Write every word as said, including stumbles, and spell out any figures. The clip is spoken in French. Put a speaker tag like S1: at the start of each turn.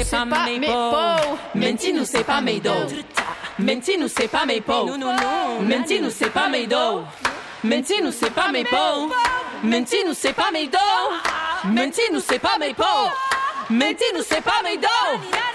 S1: c'est pas mes pots. Menti-nous, c'est pas mes dos. Menti-nous, c'est pas mes pots. Menti-nous, c'est pas mes dos. Menti-nous, c'est pas mes pots. Menti-nous, c'est pas mes dos. Menti-nous, c'est pas mes pots. Menti-nous, c'est pas mes dos.